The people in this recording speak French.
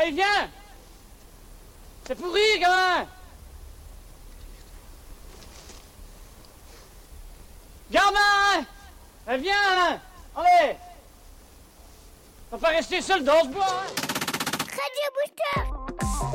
Allez, viens! C'est pourri, gamin! Gamin! Allez, viens! Allez! On va pas rester seul dans ce bois, hein! Radio Booster.